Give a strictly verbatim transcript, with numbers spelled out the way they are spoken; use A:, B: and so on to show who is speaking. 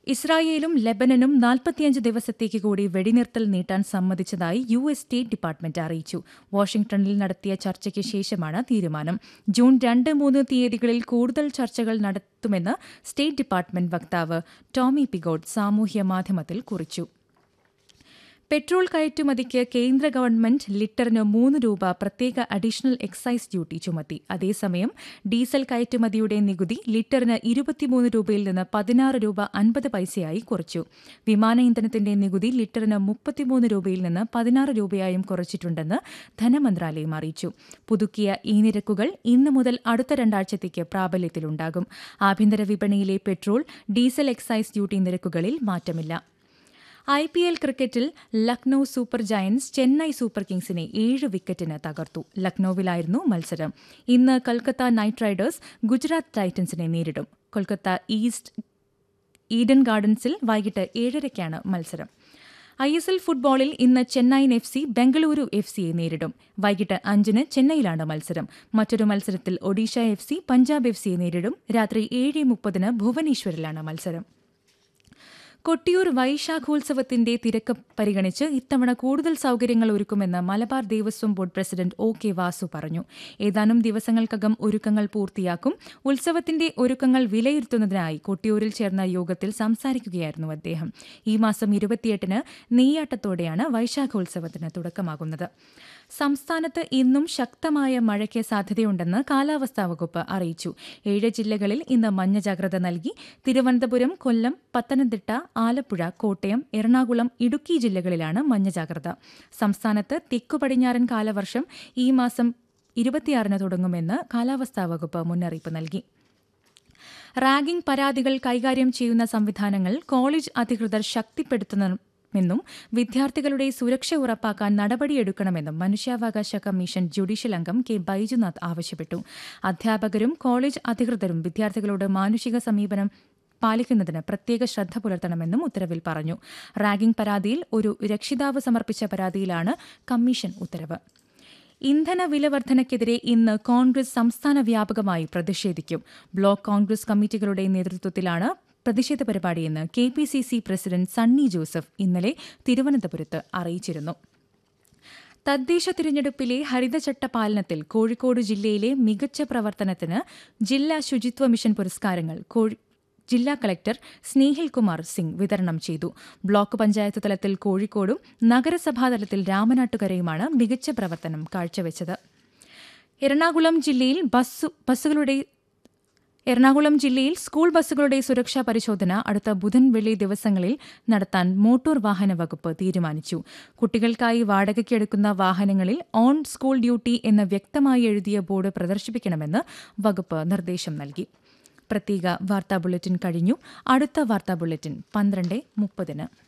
A: ഇസ്രായേലും ലെബനനും നാൽപ്പത്തിയഞ്ച് ദിവസത്തേക്ക് കൂടി വെടിനിർത്തൽ നീട്ടാൻ സമ്മതിച്ചതായി യു എസ് സ്റ്റേറ്റ് ഡിപ്പാർട്ട്മെന്റ് അറിയിച്ചു. വാഷിംഗ്ടണിൽ നടത്തിയ ചർച്ചയ്ക്ക് ശേഷമാണ് തീരുമാനം. ജൂൺ രണ്ട് മൂന്ന് തീയതികളിൽ കൂടുതൽ ചർച്ചകൾ നടത്തുമെന്ന് സ്റ്റേറ്റ് ഡിപ്പാർട്ട്മെന്റ് വക്താവ് ടോമി പിഗോട്ട് സാമൂഹ്യ മാധ്യമത്തിൽ കുറിച്ചു. പെട്രോൾ കയറ്റുമതിക്ക് കേന്ദ്ര ഗവൺമെന്റ് ലിറ്ററിന് മൂന്ന് രൂപ പ്രത്യേക അഡീഷണൽ എക്സൈസ് ഡ്യൂട്ടി ചുമത്തി. അതേസമയം ഡീസൽ കയറ്റുമതിയുടെ നികുതി ലിറ്ററിന് ഇരുപത്തിമൂന്ന് രൂപയിൽ നിന്ന് പതിനാറ് രൂപ അൻപത് പൈസയായി കുറച്ചു. വിമാന ഇന്ധനത്തിന്റെ നികുതി ലിറ്ററിന് മുപ്പത്തിമൂന്ന് രൂപയിൽ നിന്ന് പതിനാറ് രൂപയായും കുറച്ചിട്ടുണ്ടെന്ന് ധനമന്ത്രാലയം അറിയിച്ചു. പുതുക്കിയ ഈ നിരക്കുകൾ ഇന്ന് മുതൽ അടുത്ത രണ്ടാഴ്ചത്തേക്ക് പ്രാബല്യത്തിലുണ്ടാകും. ആഭ്യന്തര വിപണിയിലെ പെട്രോൾ, ഡീസൽ എക്സൈസ് ഡ്യൂട്ടി നിരക്കുകളിൽ മാറ്റമില്ല. ഐ പി എൽ ക്രിക്കറ്റിൽ Lucknow super Giants Chennai super കിങ്സിനെ ഏഴ് വിക്കറ്റിന് തകർത്തു. ലക്നൌവിലായിരുന്നു മത്സരം. ഇന്ന് കൊൽക്കത്ത നൈറ്റ് റൈഡേഴ്സ് ഗുജറാത്ത് ടൈറ്റൻസിനെ നേരിടും. കൊൽക്കത്ത ഈസ്റ്റ് ഈഡൻ ഗാർഡൻസിൽ വൈകിട്ട് ഏഴരയ്ക്കാണ് മത്സരം. ഐ എസ് എൽ ഫുട്ബോളിൽ ഇന്ന് Chennaiyin F C Bengaluru F സിയെ നേരിടും. വൈകിട്ട് അഞ്ചിന് ചെന്നൈയിലാണ് മത്സരം. മറ്റൊരു മത്സരത്തിൽ Odisha F C Punjab F സിയെ നേരിടും. രാത്രി ഏഴ് മുപ്പതിന് ഭുവനേശ്വറിലാണ് മത്സരം. കൊട്ടിയൂർ വൈശാഖോത്സവത്തിന്റെ തിരക്ക് പരിഗണിച്ച് ഇത്തവണ കൂടുതൽ സൌകര്യങ്ങൾ ഒരുക്കുമെന്ന് Malabar Devaswom board president O K Vasu പറഞ്ഞു. ഏതാനും ദിവസങ്ങൾക്കകം ഒരുക്കങ്ങൾ പൂർത്തിയാക്കും. ഉത്സവത്തിന്റെ ഒരുക്കങ്ങൾ വിലയിരുത്തുന്നതിനായി കൊട്ടിയൂരിൽ ചേർന്ന യോഗത്തിൽ സംസാരിക്കുകയായിരുന്നു അദ്ദേഹം. ഈ മാസം ഇരുപത്തിയെട്ടിന് നെയ്യാട്ടത്തോടെയാണ് വൈശാഖോത്സവത്തിന് തുടക്കമാകുന്നത്. സംസ്ഥാനത്ത് ഇന്നും ശക്തമായ മഴയ്ക്ക് സാധ്യതയുണ്ടെന്ന് കാലാവസ്ഥാ വകുപ്പ് അറിയിച്ചു. ഏഴ് ജില്ലകളിൽ ഇന്ന് മഞ്ഞ ജാഗ്രത നൽകി. തിരുവനന്തപുരം, കൊല്ലം, പത്തനംതിട്ട, ആലപ്പുഴ, കോട്ടയം, എറണാകുളം, ഇടുക്കി ജില്ലകളിലാണ് മഞ്ഞ ജാഗ്രത. സംസ്ഥാനത്ത് തെക്കു പടിഞ്ഞാറൻ കാലവർഷം ഈ മാസം ഇരുപത്തിയാറിന് തുടങ്ങുമെന്ന് കാലാവസ്ഥാ വകുപ്പ് മുന്നറിയിപ്പ് നൽകി. റാഗിംഗ് പരാതികൾ കൈകാര്യം ചെയ്യുന്ന സംവിധാനങ്ങൾ കോളേജ് അധികൃതർ ശക്തിപ്പെടുത്തുന്ന മെന്നും വിദ്യാർത്ഥികളുടെ സുരക്ഷ ഉറപ്പാക്കാൻ നടപടിയെടുക്കണമെന്നും മനുഷ്യാവകാശ കമ്മീഷൻ ജുഡീഷ്യൽ അംഗം കെ ബൈജുനാഥ് ആവശ്യപ്പെട്ടു. അധ്യാപകരും കോളേജ് അധികൃതരും വിദ്യാർത്ഥികളോട് മാനുഷിക സമീപനം പാലിക്കുന്നതിന് പ്രത്യേക ശ്രദ്ധ പുലർത്തണമെന്നും ഉത്തരവിൽ പറഞ്ഞു. റാഗിംഗ് പരാതിയിൽ ഒരു രക്ഷിതാവ് സമർപ്പിച്ച പരാതിയിലാണ് കമ്മീഷൻ ഉത്തരവ്. ഇന്ധന വിലവർദ്ധനയ്ക്കെതിരെ ഇന്ന് കോൺഗ്രസ് സംസ്ഥാന വ്യാപകമായി പ്രതിഷേധിക്കും. ബ്ലോക്ക് കോൺഗ്രസ് കമ്മിറ്റികളുടെ നേതൃത്വത്തിലാണ് പ്രതിഷേധ പരിപാടിയെന്ന് K P C C president Sunny Joseph ഇന്നലെ തിരുവനന്തപുരത്ത് അറിയിച്ചിരുന്നു. തദ്ദേശ തിരഞ്ഞെടുപ്പിലെ ഹരിതചട്ട പാലനത്തിൽ കോഴിക്കോട് ജില്ലയിലെ മികച്ച പ്രവർത്തനത്തിന് ജില്ലാ ശുചിത്വ മിഷൻ പുരസ്കാരങ്ങൾ ജില്ലാ കളക്ടർ സ്നേഹിൽ കുമാർ സിംഗ് വിതരണം ചെയ്തു. ബ്ലോക്ക് പഞ്ചായത്ത് തലത്തിൽ കോഴിക്കോടും നഗരസഭാതലത്തിൽ രാമനാട്ടുകരയുമാണ് മികച്ച പ്രവർത്തനം കാഴ്ചവെച്ചത്. എറണാകുളം ജില്ലയിൽ ബസ്സുകളുടെ എറണാകുളം ജില്ലയിൽ സ്കൂൾ ബസ്സുകളുടെ സുരക്ഷാ പരിശോധന അടുത്ത ബുധൻ, വെള്ളി ദിവസങ്ങളിൽ നടത്താൻ മോട്ടോർ വാഹന വകുപ്പ് തീരുമാനിച്ചു. കുട്ടികൾക്കായി വാടകയ്ക്കെടുക്കുന്ന വാഹനങ്ങളിൽ ഓൺ സ്കൂൾ ഡ്യൂട്ടി എന്ന് വ്യക്തമായി എഴുതിയ ബോർഡ് പ്രദർശിപ്പിക്കണമെന്ന് വകുപ്പ് നിർദ്ദേശം നൽകി. പ്രത്യേക വാർത്താ ബുള്ളറ്റിൻ കഴിഞ്ഞു. അടുത്ത വാർത്താ ബുള്ളറ്റിൻ പന്ത്രണ്ട് മുപ്പതിന്.